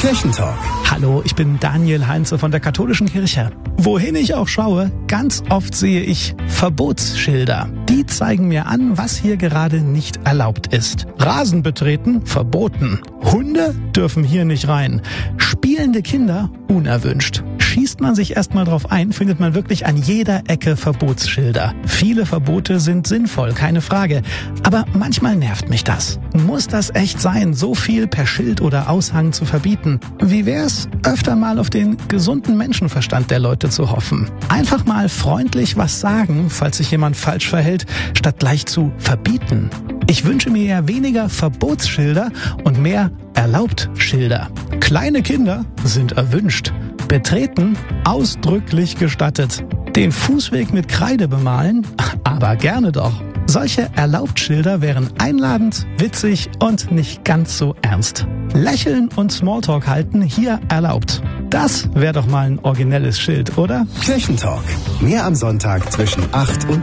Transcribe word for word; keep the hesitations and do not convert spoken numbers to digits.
Kirchentalk. Hallo, ich bin Daniel Heinze von der Katholischen Kirche. Wohin ich auch schaue, ganz oft sehe ich Verbotsschilder. Die zeigen mir an, was hier gerade nicht erlaubt ist. Rasen betreten, verboten. Hunde dürfen hier nicht rein. Spielende Kinder, unerwünscht. Schießt man sich erstmal drauf ein, findet man wirklich an jeder Ecke Verbotsschilder. Viele Verbote sind sinnvoll, keine Frage. Aber manchmal nervt mich das. Muss das echt sein, so viel per Schild oder Aushang zu verbieten? Wie wär's, öfter mal auf den gesunden Menschenverstand der Leute zu hoffen? Einfach mal freundlich was sagen, falls sich jemand falsch verhält, statt gleich zu verbieten. Ich wünsche mir ja weniger Verbotsschilder und mehr Erlaubtschilder. Kleine Kinder sind erwünscht. Betreten ausdrücklich gestattet. Den Fußweg mit Kreide bemalen? Aber gerne doch. Solche Erlaubtschilder wären einladend, witzig und nicht ganz so ernst. Lächeln und Smalltalk halten hier erlaubt. Das wäre doch mal ein originelles Schild, oder? Kirchentalk. Mehr am Sonntag zwischen acht und